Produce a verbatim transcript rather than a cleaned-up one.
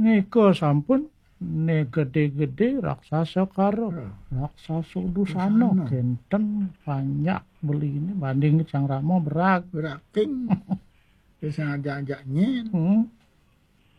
Nika sampun ne gede-gede raksasa karo raksasa Dusana genten banyak beline banding Sang Rama berak beraking. Wis ajak-ajak nyen. Hmm.